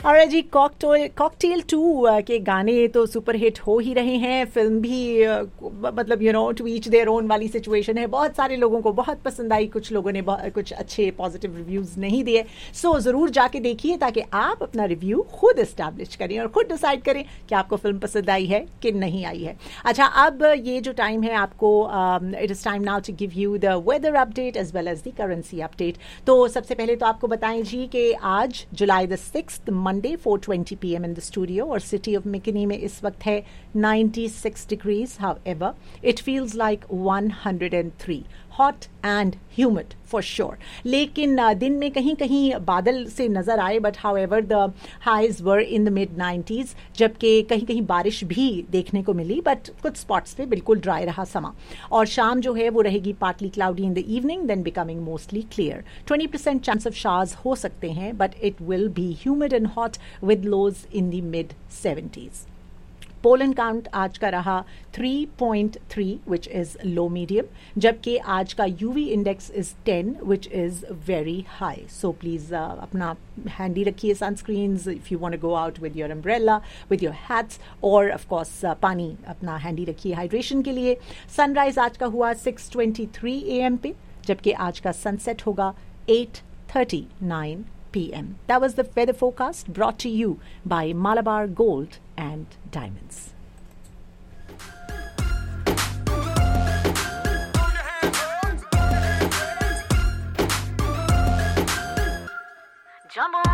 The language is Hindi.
और जी कॉकटेल 2 के गाने तो सुपर हिट हो ही रहे हैं, फिल्म भी मतलब टू ईच देयर ओन वाली सिचुएशन है। बहुत सारे लोगों को बहुत पसंद आई, कुछ लोगों ने कुछ अच्छे पॉजिटिव रिव्यूज़ नहीं दिए। सो ज़रूर जाके देखिए ताकि आप अपना रिव्यू खुद इस्टेब्लिश करें और खुद डिसाइड करें कि आपको फिल्म पसंद आई है कि नहीं आई है। अच्छा, अब ये जो टाइम है आपको, it is time now to give you the weather update as well as the currency update. तो सबसे पहले तो आपको बताएं जी कि आज जुलाई the 6th Monday 4:20 PM in the studio और सिटी ऑफ मिकनी में इस वक्त है 96 degrees. However it feels like 103, hot and humid for sure. लेकिन दिन में कहीं कहीं बादल से नजर आए, but however the highs were in the mid 90s, जबकि कहीं कहीं बारिश भी देखने को मिली, बट कुछ स्पॉट्स पे बिल्कुल ड्राई रहा समा। और शाम जो है वो रहेगी partly cloudy in the evening, then becoming mostly clear. 20% chance of showers हो सकते हैं, but it will be humid and hot with lodge in the mid 70s। Pollen count आज का रहा 3.3 विच इज लो मीडियम, जबकि आज का UV index is 10 which is very high. So please अपना हैंडी रखिए sunscreens if you want to go out with your umbrella, with your hats, और ऑफ कोर्स पानी अपना हैंडी रखिए हाइड्रेशन के लिए। सनराइज आज का हुआ 6:23 AM पे, जबकि आज का सनसेट होगा 8:39 PM. That was the weather forecast brought to you by Malabar Gold and Diamonds. Jumbo.